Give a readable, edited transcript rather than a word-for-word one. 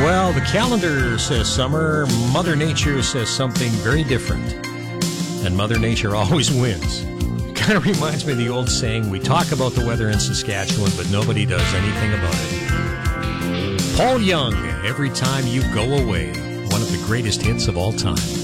Well, the calendar says summer. Mother Nature says something very different. And Mother Nature always wins. Kind of reminds me of the old saying, we talk about the weather in Saskatchewan, but nobody does anything about it. Paul Young, Every Time You Go Away, one of the greatest hits of all time.